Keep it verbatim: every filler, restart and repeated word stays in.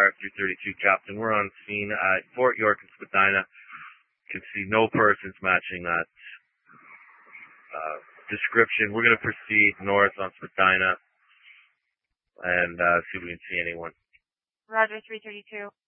Fire three thirty-two, Captain. We're on scene at Fort York and Spadina. Can see no persons matching that uh, description. We're going to proceed north on Spadina and uh, see if we can see anyone. Roger, three thirty-two.